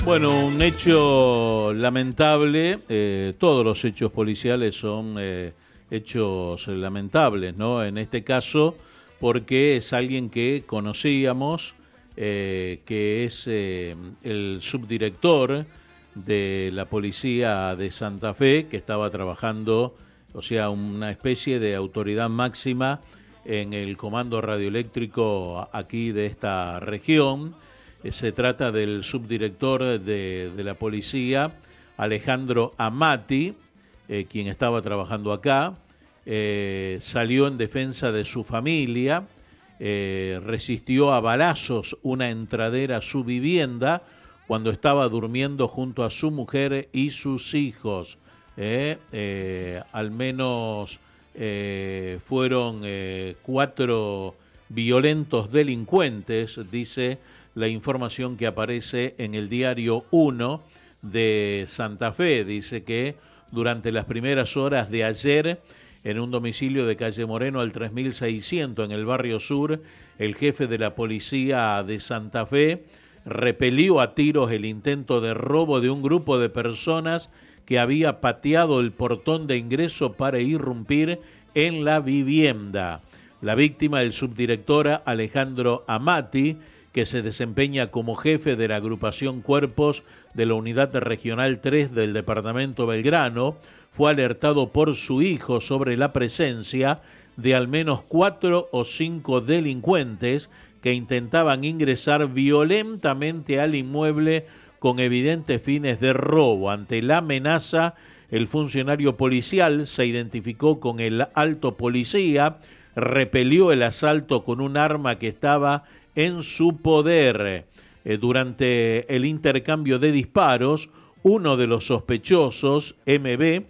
Bueno, un hecho lamentable, todos los hechos policiales son hechos lamentables, ¿no? En este caso, porque es alguien que conocíamos, que es el subdirector de la policía de Santa Fe, que estaba trabajando, o sea, una especie de autoridad máxima en el comando radioeléctrico aquí de esta región. Se trata del subdirector de la policía, Alejandro Amati, quien estaba trabajando acá. Salió en defensa de su familia, resistió a balazos una entradera a su vivienda cuando estaba durmiendo junto a su mujer y sus hijos. Al menos fueron 4 violentos delincuentes, dice la información que aparece en el diario 1 de Santa Fe. Dice que durante las primeras horas de ayer, en un domicilio de calle Moreno al 3600 en el barrio sur, el jefe de la policía de Santa Fe repelió a tiros el intento de robo de un grupo de personas que había pateado el portón de ingreso para irrumpir en la vivienda. La víctima, el subdirector Alejandro Amati, que se desempeña como jefe de la agrupación Cuerpos de la Unidad Regional 3 del Departamento Belgrano, fue alertado por su hijo sobre la presencia de al menos 4 o 5 delincuentes que intentaban ingresar violentamente al inmueble con evidentes fines de robo. Ante la amenaza, el funcionario policial se identificó con el alto policía, repelió el asalto con un arma que estaba en su poder. Durante el intercambio de disparos, uno de los sospechosos, MB,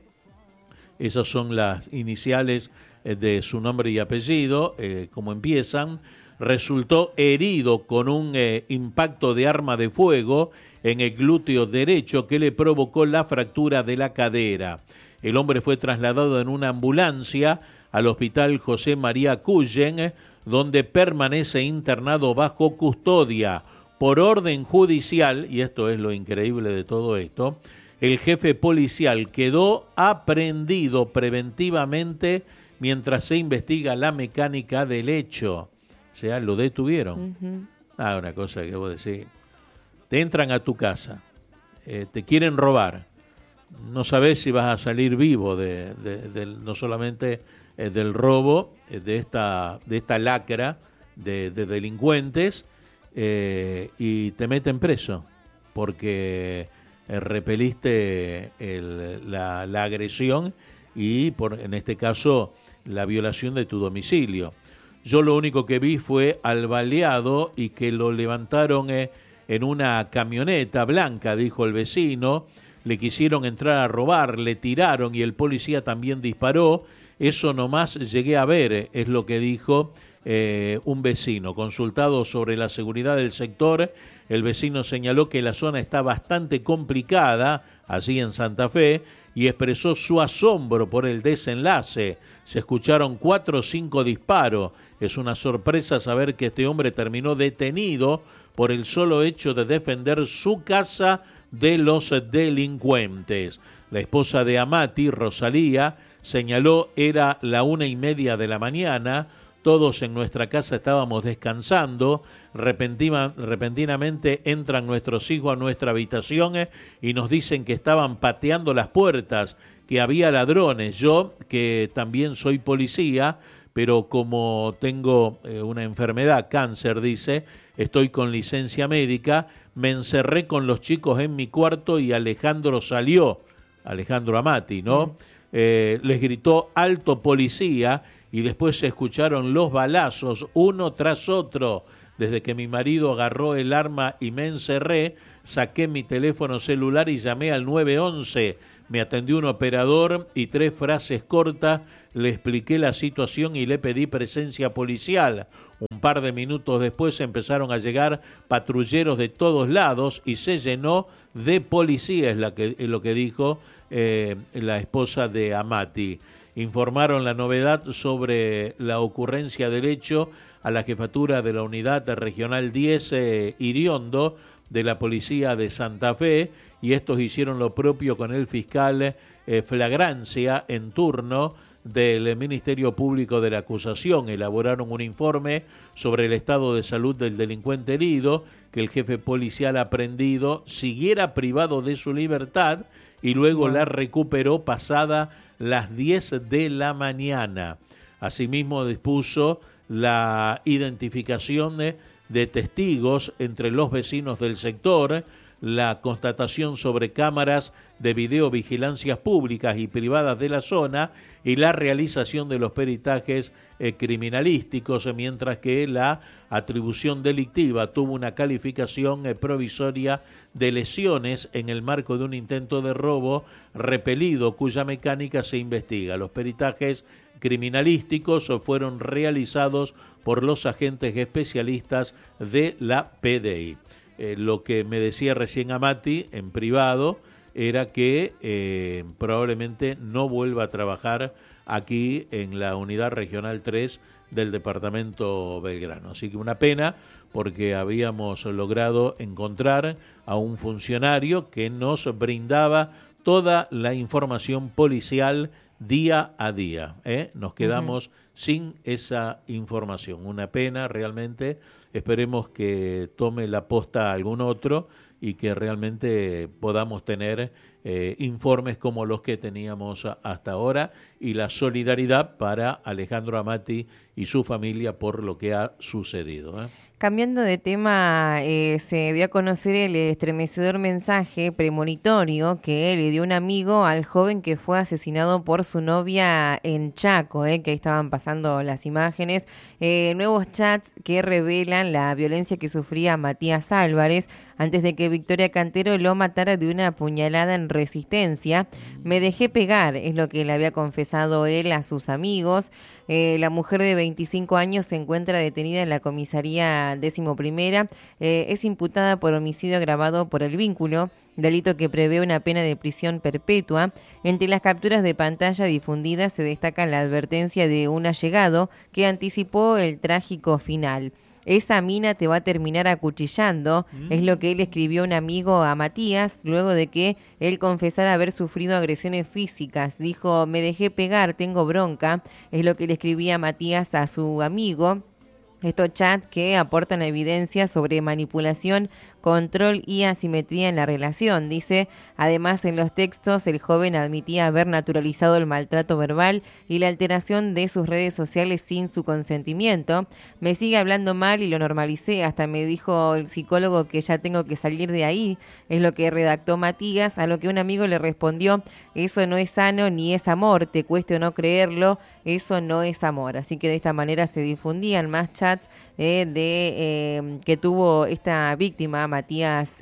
esas son las iniciales de su nombre y apellido, como empiezan, resultó herido con un impacto de arma de fuego en el glúteo derecho que le provocó la fractura de la cadera. El hombre fue trasladado en una ambulancia al Hospital José María Cullen, donde permanece internado bajo custodia. Por orden judicial, y esto es lo increíble de todo esto, el jefe policial quedó aprehendido preventivamente mientras se investiga la mecánica del hecho. O sea, lo detuvieron. Una cosa que vos decís. Te entran a tu casa, te quieren robar, no sabés si vas a salir vivo no solamente del robo de esta lacra de delincuentes, y te meten preso porque repeliste la agresión y en este caso la violación de tu domicilio. Yo lo único que vi fue al baleado y que lo levantaron en una camioneta blanca, dijo el vecino. Le quisieron entrar a robar, le tiraron y el policía también disparó. Eso nomás llegué a ver, es lo que dijo un vecino. Consultado sobre la seguridad del sector, el vecino señaló que la zona está bastante complicada, allí en Santa Fe, y expresó su asombro por el desenlace. Se escucharon 4 o 5 disparos. Es una sorpresa saber que este hombre terminó detenido por el solo hecho de defender su casa de los delincuentes. La esposa de Amati, Rosalía, señaló: era la 1:30 de la mañana, todos en nuestra casa estábamos descansando, repentinamente entran nuestros hijos a nuestra habitación y nos dicen que estaban pateando las puertas, que había ladrones. Yo, que también soy policía, pero como tengo una enfermedad, cáncer, dice, estoy con licencia médica, me encerré con los chicos en mi cuarto y Alejandro salió, Alejandro Amati, ¿no? Les gritó alto policía y después se escucharon los balazos uno tras otro. Desde que mi marido agarró el arma y me encerré, saqué mi teléfono celular y llamé al 911. Me atendió un operador y 3 frases cortas, le expliqué la situación y le pedí presencia policial. Un par de minutos después empezaron a llegar patrulleros de todos lados y se llenó de policía, es lo que dijo la esposa de Amati. Informaron la novedad sobre la ocurrencia del hecho a la jefatura de la Unidad Regional 10 Iriondo, de la policía de Santa Fe, y estos hicieron lo propio con el fiscal Flagrancia en turno del Ministerio Público de la Acusación. Elaboraron un informe sobre el estado de salud del delincuente herido, que el jefe policial aprehendido siguiera privado de su libertad y luego la recuperó pasada las 10 de la mañana. Asimismo dispuso la identificación de testigos entre los vecinos del sector, la constatación sobre cámaras de videovigilancias públicas y privadas de la zona y la realización de los peritajes criminalísticos, mientras que la atribución delictiva tuvo una calificación provisoria de lesiones en el marco de un intento de robo repelido cuya mecánica se investiga. Los peritajes criminalísticos fueron realizados por los agentes especialistas de la PDI. Lo que me decía recién Amati en privado era que probablemente no vuelva a trabajar aquí en la Unidad Regional 3 del Departamento Belgrano. Así que una pena, porque habíamos logrado encontrar a un funcionario que nos brindaba toda la información policial día a día. Nos quedamos sin esa información. Una pena realmente. Esperemos que tome la posta algún otro y que realmente podamos tener informes como los que teníamos hasta ahora, y la solidaridad para Alejandro Amati y su familia por lo que ha sucedido. Cambiando de tema, se dio a conocer el estremecedor mensaje premonitorio que le dio un amigo al joven que fue asesinado por su novia en Chaco, que ahí estaban pasando las imágenes, nuevos chats que revelan la violencia que sufría Matías Álvarez antes de que Victoria Cantero lo matara de una puñalada en Resistencia. Me dejé pegar, es lo que le había confesado él a sus amigos. La mujer de 25 años se encuentra detenida en la comisaría 11ª, es imputada por homicidio agravado por el vínculo, delito que prevé una pena de prisión perpetua. Entre las capturas de pantalla difundidas se destaca la advertencia de un allegado que anticipó el trágico final. Esa mina te va a terminar acuchillando, es lo que él escribió un amigo a Matías, luego de que él confesara haber sufrido agresiones físicas. Dijo, me dejé pegar, tengo bronca, es lo que le escribía Matías a su amigo. Estos chats que aportan evidencia sobre manipulación, control y asimetría en la relación. Dice, además en los textos el joven admitía haber naturalizado el maltrato verbal y la alteración de sus redes sociales sin su consentimiento. Me sigue hablando mal y lo normalicé, hasta me dijo el psicólogo que ya tengo que salir de ahí, es lo que redactó Matías, a lo que un amigo le respondió, eso no es sano ni es amor, te cueste o no creerlo, eso no es amor. Así que de esta manera se difundían más chats que tuvo esta víctima, Matías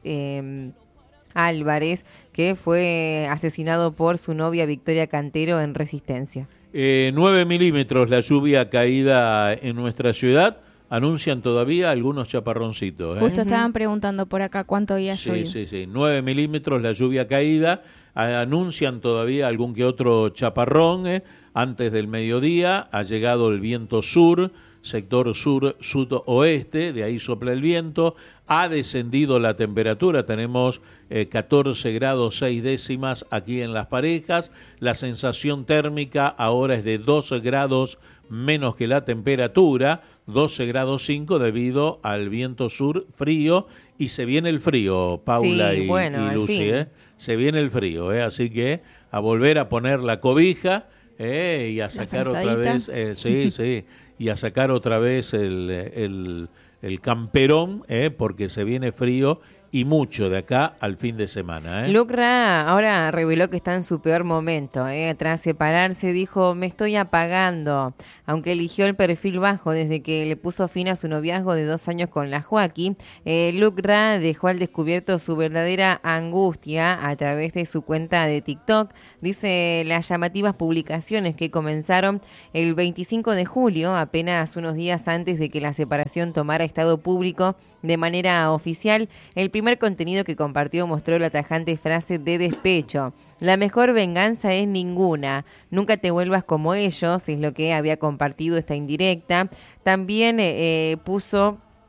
Álvarez, que fue asesinado por su novia Victoria Cantero en Resistencia. 9 milímetros la lluvia caída en nuestra ciudad. Anuncian todavía algunos chaparroncitos. Justo estaban preguntando por acá cuánto había llovido. Sí. 9 milímetros la lluvia caída. Anuncian todavía algún que otro chaparrón. Antes del mediodía ha llegado el viento sur, sector sur-sudoeste, de ahí sopla el viento. Ha descendido la temperatura, tenemos 14 grados 6 décimas aquí en Las Parejas. La sensación térmica ahora es de 12 grados menos que la temperatura, 12 grados 5 debido al viento sur frío, y se viene el frío, Paula y Lucy, se viene el frío, así que a volver a poner la cobija y a sacar otra vez, y a sacar otra vez el camperón, porque se viene frío y mucho de acá al fin de semana. Lucra ahora reveló que está en su peor momento. Tras separarse dijo, me estoy apagando. Aunque eligió el perfil bajo desde que le puso fin a su noviazgo de 2 años con la Joaquín, Lucra dejó al descubierto su verdadera angustia a través de su cuenta de TikTok. Dice, las llamativas publicaciones que comenzaron el 25 de julio, apenas unos días antes de que la separación tomara estado público de manera oficial. El primer contenido que compartió mostró la tajante frase de despecho. La mejor venganza es ninguna. Nunca te vuelvas como ellos, es lo que había compartido esta indirecta. También puso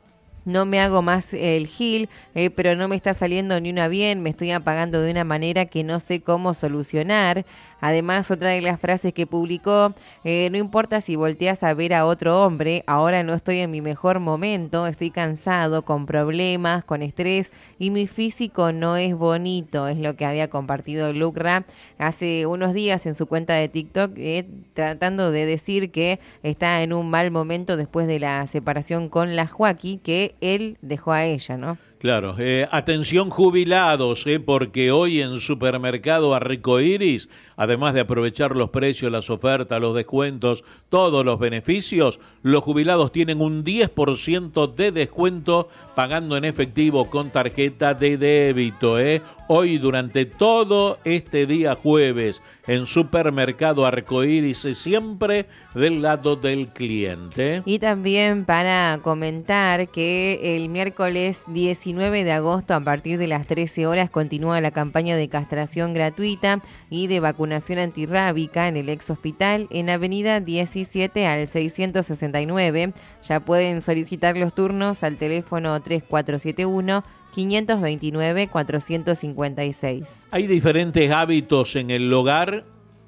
no me hago más el gil, pero no me está saliendo ni una bien, me estoy apagando de una manera que no sé cómo solucionar. Además, otra de las frases que publicó, no importa si volteas a ver a otro hombre, ahora no estoy en mi mejor momento, estoy cansado, con problemas, con estrés y mi físico no es bonito, es lo que había compartido Lucra hace unos días en su cuenta de TikTok, tratando de decir que está en un mal momento después de la separación con la Joaquí, que él dejó a ella, ¿no? Claro, atención jubilados, porque hoy en Supermercado Arcoiris, además de aprovechar los precios, las ofertas, los descuentos, todos los beneficios, los jubilados tienen un 10% de descuento pagando en efectivo con tarjeta de débito. Hoy durante todo este día jueves en Supermercado Arcoiris, siempre del lado del cliente. Y también para comentar que el miércoles 19 de agosto a partir de las 13 horas continúa la campaña de castración gratuita y de vacunación antirrábica en el ex hospital en Avenida 17 al 669. Ya pueden solicitar los turnos al teléfono 3471-529-456. Hay diferentes hábitos en el hogar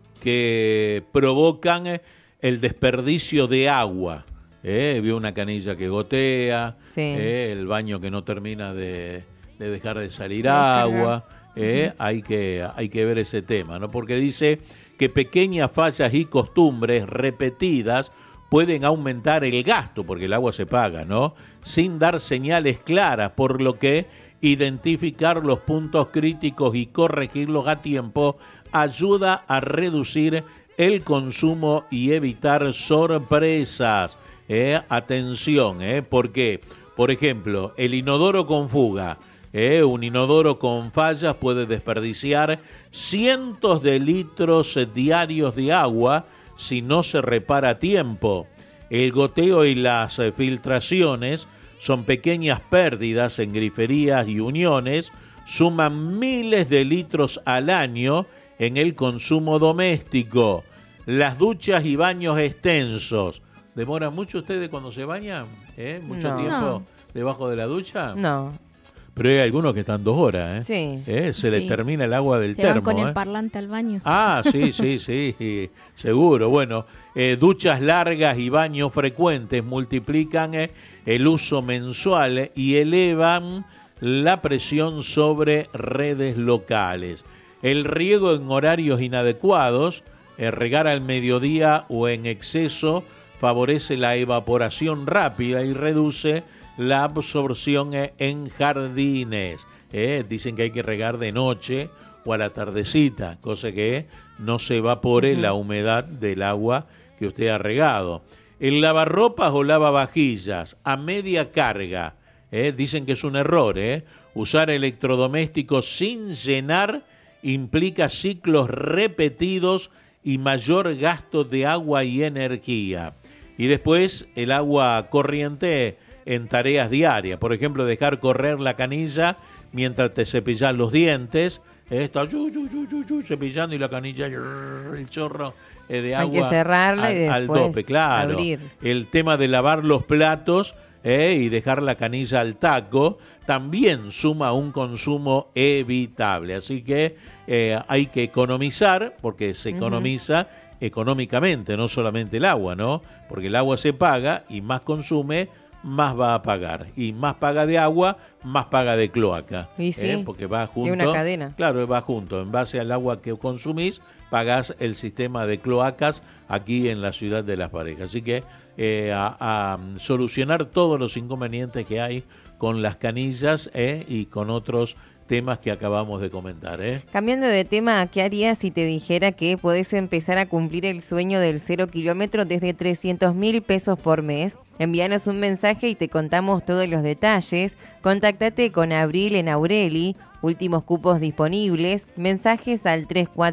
que provocan el desperdicio de agua. Vio una canilla que gotea, sí. El baño que no termina de dejar de salir agua. Hay que ver ese tema, ¿no? Porque dice que pequeñas fallas y costumbres repetidas pueden aumentar el gasto, porque el agua se paga, ¿no? Sin dar señales claras, por lo que identificar los puntos críticos y corregirlos a tiempo ayuda a reducir el consumo y evitar sorpresas. Atención, porque, por ejemplo, el inodoro con fuga, un inodoro con fallas puede desperdiciar cientos de litros diarios de agua si no se repara a tiempo. El goteo y las filtraciones son pequeñas pérdidas en griferías y uniones, suman miles de litros al año en el consumo doméstico. Las duchas y baños extensos. ¿Demoran mucho ustedes cuando se bañan? ¿Mucho tiempo debajo de la ducha? No. Pero hay algunos que están 2 horas, Sí. Se les termina el agua del termo. Se van con el parlante al baño. Ah, sí, seguro. Bueno, duchas largas y baños frecuentes multiplican el uso mensual y elevan la presión sobre redes locales. El riego en horarios inadecuados, regar al mediodía o en exceso, favorece la evaporación rápida y reduce la absorción en jardines. Dicen que hay que regar de noche o a la tardecita, cosa que no se evapore la humedad del agua que usted ha regado. El lavarropas o lavavajillas a media carga, dicen que es un error. Usar electrodomésticos sin llenar implica ciclos repetidos y mayor gasto de agua y energía. Y después el agua corriente en tareas diarias, por ejemplo, dejar correr la canilla mientras te cepillas los dientes, está cepillando y la canilla, el chorro de agua. Hay que cerrarla y después al tope, claro. Abrir. El tema de lavar los platos y dejar la canilla al taco también suma un consumo evitable. Así que hay que economizar, porque se economiza económicamente, no solamente el agua, ¿no? Porque el agua se paga y más consume, más va a pagar. Y más paga de agua, más paga de cloaca. Y sí, porque va junto. Es una cadena. Claro, va junto. En base al agua que consumís, pagás el sistema de cloacas aquí en la ciudad de Las Parejas. Así que a solucionar todos los inconvenientes que hay con las canillas y con otros temas que acabamos de comentar. Cambiando de tema, ¿qué harías si te dijera que podés empezar a cumplir el sueño del 0 kilómetro desde 300.000 pesos por mes? Envíanos un mensaje y te contamos todos los detalles. Contáctate con Abril en Aureli, últimos cupos disponibles. Mensajes al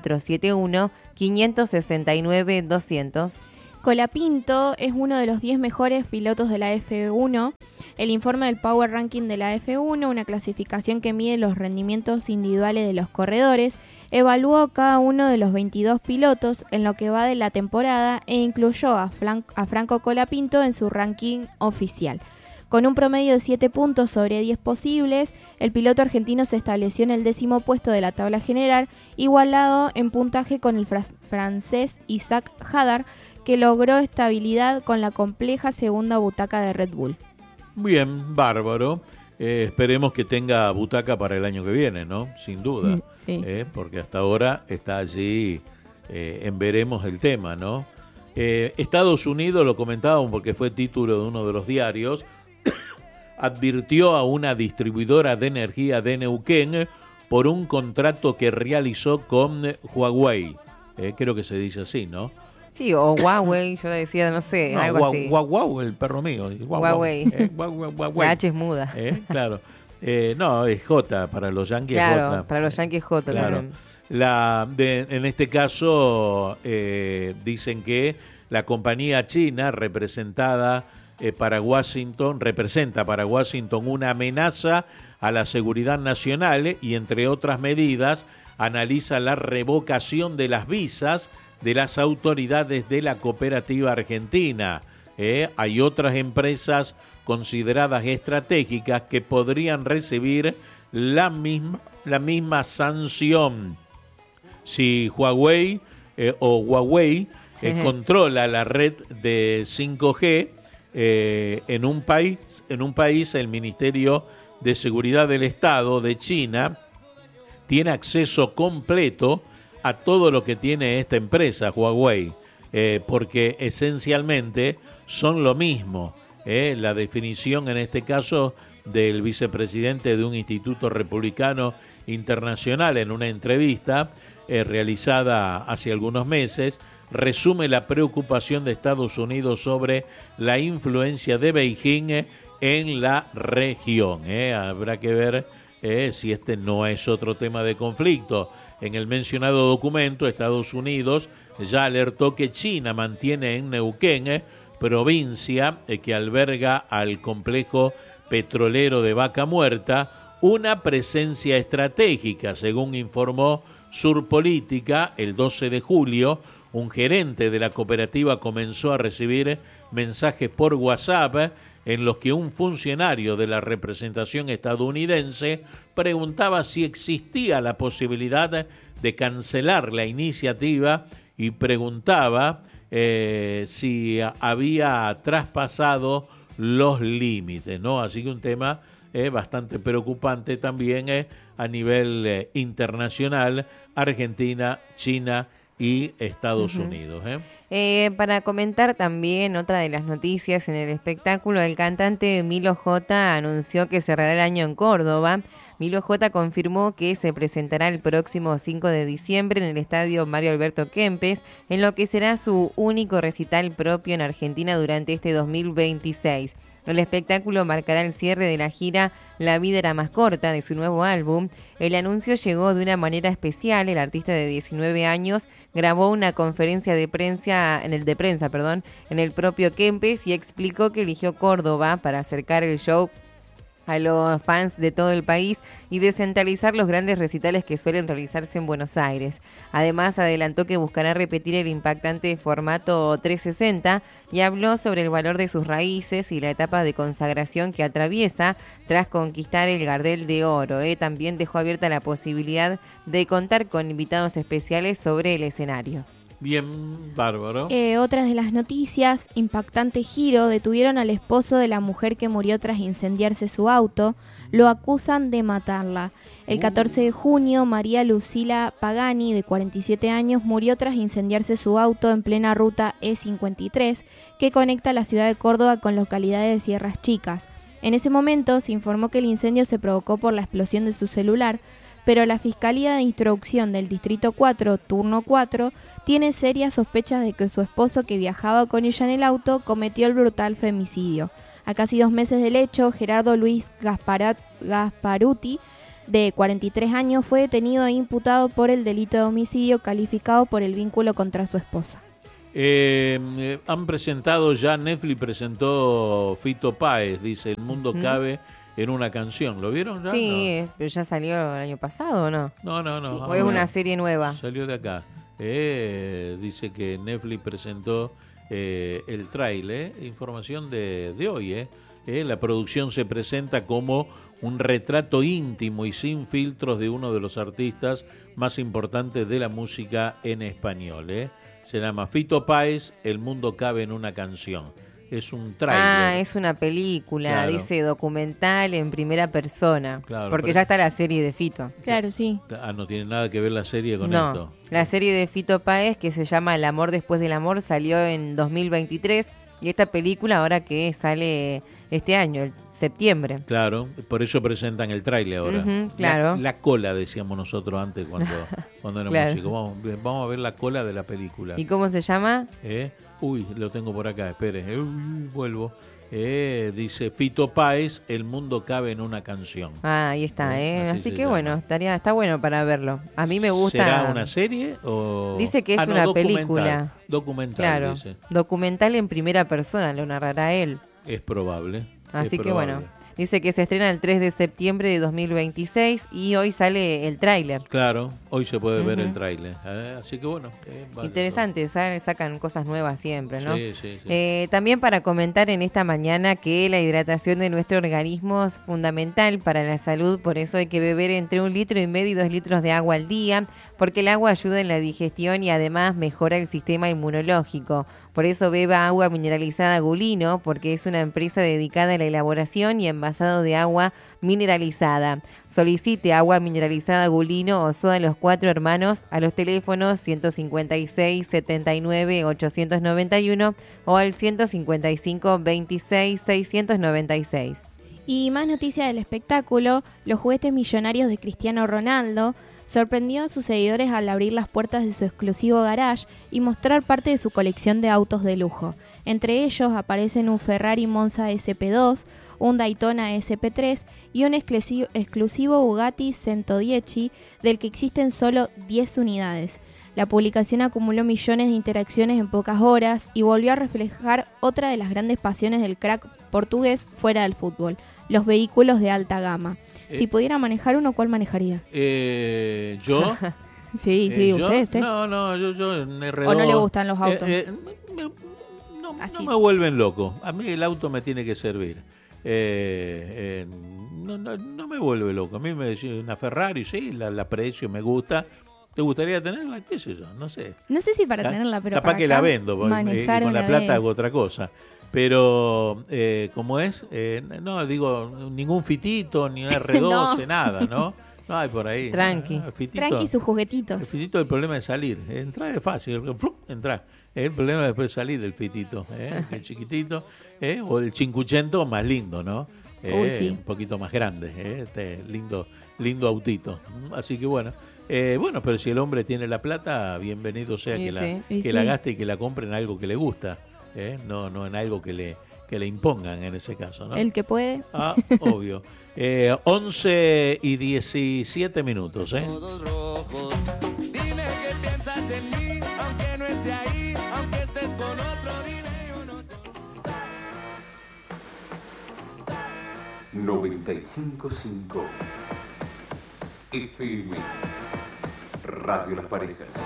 3471-569-200. Colapinto es uno de los 10 mejores pilotos de la F1. El informe del Power Ranking de la F1, una clasificación que mide los rendimientos individuales de los corredores, evaluó a cada uno de los 22 pilotos en lo que va de la temporada e incluyó a Franco Colapinto en su ranking oficial. Con un promedio de 7 puntos sobre 10 posibles, el piloto argentino se estableció en el 10º puesto de la tabla general, igualado en puntaje con el francés Isaac Hadar, que logró estabilidad con la compleja segunda butaca de Red Bull. Bien, bárbaro. Esperemos que tenga butaca para el año que viene, ¿no? Sin duda. Sí. Porque hasta ahora está allí en veremos el tema, ¿no? Estados Unidos, lo comentábamos porque fue título de uno de los diarios, advirtió a una distribuidora de energía de Neuquén por un contrato que realizó con Huawei. Creo que se dice así, ¿no? Sí, o Huawei, yo decía, no sé, No, algo así. Guau, el perro mío. Huawei. Huawei. La H es muda. Claro. No, es J, para los yanquis. Claro, J. para los yanquis J. Claro. También. En este caso, dicen que la compañía china representa para Washington una amenaza a la seguridad nacional y, entre otras medidas, analiza la revocación de las visas de las autoridades de la cooperativa argentina. Hay otras empresas consideradas estratégicas que podrían recibir la misma sanción. Si Huawei controla la red de 5G en un país, el Ministerio de Seguridad del Estado de China tiene acceso completo a todo lo que tiene esta empresa, Huawei, porque esencialmente son lo mismo. La definición en este caso del vicepresidente de un instituto republicano internacional en una entrevista realizada hace algunos meses, resume la preocupación de Estados Unidos sobre la influencia de Beijing en la región. Habrá que ver si este no es otro tema de conflicto. En el mencionado documento, Estados Unidos ya alertó que China mantiene en Neuquén, provincia que alberga al complejo petrolero de Vaca Muerta, una presencia estratégica, según informó Surpolítica. El 12 de julio, un gerente de la cooperativa comenzó a recibir mensajes por WhatsApp en los que un funcionario de la representación estadounidense preguntaba si existía la posibilidad de cancelar la iniciativa y preguntaba si había traspasado los límites, ¿no? Así que un tema bastante preocupante también a nivel internacional, Argentina, China y Estados Unidos. Para comentar también otra de las noticias en el espectáculo, el cantante Milo J anunció que cerrará el año en Córdoba. Milo J confirmó que se presentará el próximo 5 de diciembre en el estadio Mario Alberto Kempes, en lo que será su único recital propio en Argentina durante este 2026. El espectáculo marcará el cierre de la gira La vida era más corta de su nuevo álbum. El anuncio llegó de una manera especial. El artista de 19 años grabó una conferencia de prensa en el propio Kempes y explicó que eligió Córdoba para acercar el show a los fans de todo el país y descentralizar los grandes recitales que suelen realizarse en Buenos Aires. Además, adelantó que buscará repetir el impactante formato 360 y habló sobre el valor de sus raíces y la etapa de consagración que atraviesa tras conquistar el Gardel de Oro. También dejó abierta la posibilidad de contar con invitados especiales sobre el escenario. Bien, bárbaro. Otras de las noticias: impactante giro, detuvieron al esposo de la mujer que murió tras incendiarse su auto, lo acusan de matarla. El 14 de junio, María Lucila Pagani, de 47 años, murió tras incendiarse su auto en plena ruta E53, que conecta la ciudad de Córdoba con localidades de Sierras Chicas. En ese momento se informó que el incendio se provocó por la explosión de su celular, pero la Fiscalía de Instrucción del Distrito 4, Turno 4, tiene serias sospechas de que su esposo, que viajaba con ella en el auto, cometió el brutal femicidio. A casi 2 meses del hecho, Gerardo Luis Gasparuti, de 43 años, fue detenido e imputado por el delito de homicidio calificado por el vínculo contra su esposa. Han presentado ya, Netflix presentó Fito Páez, dice, el mundo cabe en una canción. ¿Lo vieron ya? Sí, No. pero ya salió el año pasado, ¿o no? No. Sí, o es una serie nueva. Salió de acá. Dice que Netflix presentó el tráiler, información de hoy, La producción se presenta como un retrato íntimo y sin filtros de uno de los artistas más importantes de la música en español. Se llama Fito Páez, El mundo cabe en una canción. Es un tráiler. Ah, es una película, claro. Dice documental en primera persona. Claro, porque pero ya está la serie de Fito. Claro, sí. No tiene nada que ver la serie con No, esto. la serie de Fito Páez, que se llama El amor después del amor, salió en 2023. Y esta película ahora que sale este año, el septiembre. Claro, por eso presentan el tráiler ahora. Ujú, claro. La cola, decíamos nosotros antes cuando éramos Claro. chicos. Vamos a ver la cola de la película. ¿Y cómo se llama? Uy, lo tengo por acá, espere. Vuelvo. Dice Fito Páez, El mundo cabe en una canción. Ah, ahí está, Así Así se que llama. bueno, está bueno para verlo. A mí me gusta. ¿Será una serie o...? Dice que es no, una documental. película. Documental, Claro, dice. documental en primera persona, lo narrará él. Es probable. Así es que probable. bueno, dice que se estrena el 3 de septiembre de 2026 y hoy sale el tráiler. Claro, hoy se puede ver Ujú. el tráiler. Así que bueno. Vale, Interesante, sacan cosas nuevas siempre, ¿no? Sí, sí, sí. También para comentar en esta mañana que la hidratación de nuestro organismo es fundamental para la salud, por eso hay que beber entre 1,5 litros y 2 litros de agua al día, porque el agua ayuda en la digestión y además mejora el sistema inmunológico. Por eso beba agua mineralizada Gulino, porque es una empresa dedicada a la elaboración y envasado de agua mineralizada. Solicite agua mineralizada Gulino o soda Los Cuatro Hermanos a los teléfonos 156 79 891 o al 155 26 696. Y más noticias del espectáculo, los juguetes millonarios de Cristiano Ronaldo sorprendió a sus seguidores al abrir las puertas de su exclusivo garage y mostrar parte de su colección de autos de lujo. Entre ellos aparecen un Ferrari Monza SP2, un Daytona SP3 y un exclusivo Bugatti 110 del que existen solo 10 unidades. La publicación acumuló millones de interacciones en pocas horas y volvió a reflejar otra de las grandes pasiones del crack portugués fuera del fútbol, los vehículos de alta gama. Si pudiera manejar uno, ¿cuál manejaría? ¿Yo? Sí, ¿yo? usted. No, yo en R2. ¿O no le gustan los autos? No me vuelven loco. A mí el auto me tiene que servir. No me vuelve loco. A mí me dice una Ferrari, sí, la aprecio, me gusta. ¿Te gustaría tenerla? ¿Qué sé yo? No sé. No sé si para tenerla, pero capaz para que la vendo, porque manejar con la una plata vez. hago otra cosa. Pero, ¿cómo es? No, digo, ningún fitito, ni un R12, nada, ¿no? No hay por ahí. Tranqui. Tranqui sus juguetitos. El fitito, el problema es salir. Entrar es fácil, entrar. El problema es después salir del fitito, el chiquitito, o el 500 más lindo, ¿no? Sí. Un poquito más grande, este lindo autito. Así que bueno. Pero si el hombre tiene la plata, bienvenido sea Sí, que la gaste y que la compre en algo que le gusta, no en algo que le impongan en ese caso, ¿no? El que puede. Obvio. 11 y 17 minutos, Todos rojos. Dime qué piensas en mí, aunque no esté ahí, aunque estés con otro, dime yo no te... 95.5 FM Radio Las Parejas.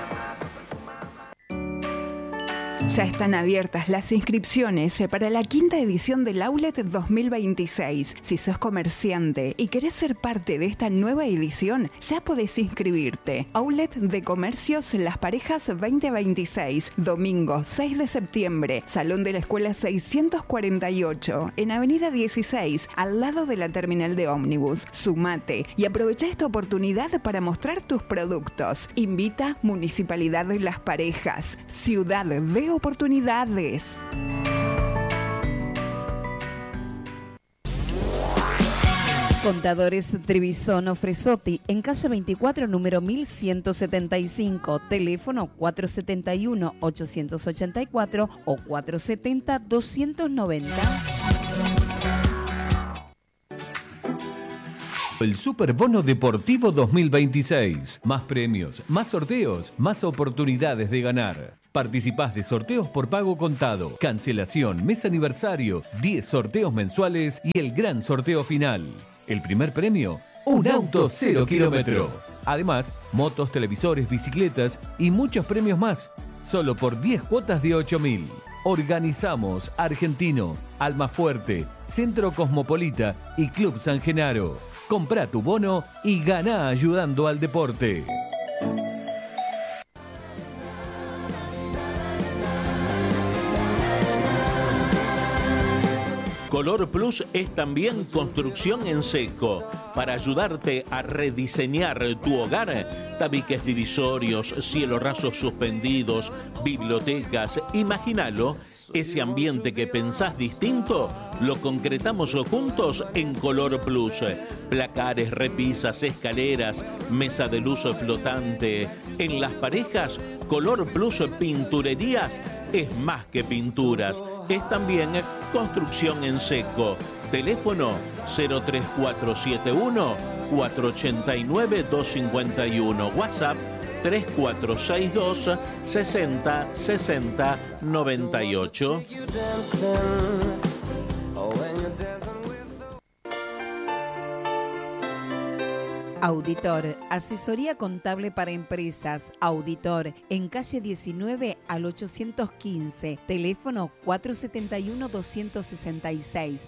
Ya están abiertas las inscripciones para la quinta edición del Outlet 2026. Si sos comerciante y querés ser parte de esta nueva edición, ya podés inscribirte. Outlet de Comercios Las Parejas 2026, domingo 6 de septiembre, Salón de la Escuela 648, en Avenida 16, al lado de la terminal de ómnibus. Sumate y aprovecha esta oportunidad para mostrar tus productos. Invita Municipalidad de Las Parejas, ciudad de oportunidades. Contadores Trevisono Fresotti, en calle 24, número 1175, teléfono 471-884 o 470-290. El Superbono Deportivo 2026. Más premios, más sorteos, más oportunidades de ganar. Participás de sorteos por pago contado, cancelación, mes aniversario, 10 sorteos mensuales y el gran sorteo final. El primer premio, un auto 0 kilómetro. Además, motos, televisores, bicicletas y muchos premios más. Solo por 10 cuotas de 8.000. Organizamos Argentino, Almafuerte, Centro Cosmopolita y Club San Genaro. Comprá tu bono y ganá ayudando al deporte. Color Plus es también construcción en seco. Para ayudarte a rediseñar tu hogar, tabiques divisorios, cielos rasos suspendidos, bibliotecas, imagínalo, ese ambiente que pensás distinto, lo concretamos juntos en Color Plus. Placares, repisas, escaleras, mesa de luz flotante. En las parejas, Color Plus Pinturerías es más que pinturas, es también construcción en seco. Teléfono 03471 489 251. WhatsApp 3462 60 60 98. Auditor, asesoría contable para empresas. Auditor, en calle 19 al 815. Teléfono 471-266,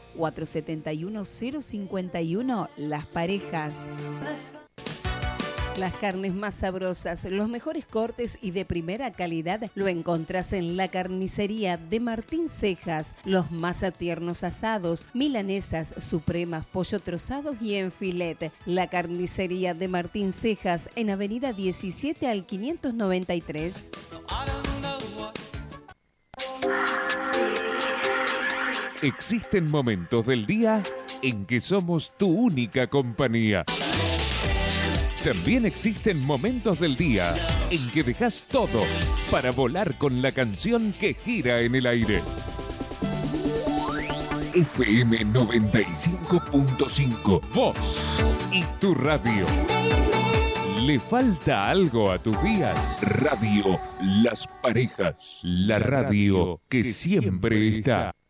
471-051, Las Parejas. Las carnes más sabrosas, los mejores cortes y de primera calidad lo encontrás en la carnicería de Martín Cejas. Los más tiernos asados, milanesas, supremas, pollo trozados y en filet. La carnicería de Martín Cejas en avenida 17 al 593. Existen momentos del día en que somos tu única compañía. También existen momentos del día en que dejas todo para volar con la canción que gira en el aire. FM 95.5, vos y tu radio. ¿Le falta algo a tus días? Radio Las Parejas, la radio que siempre está.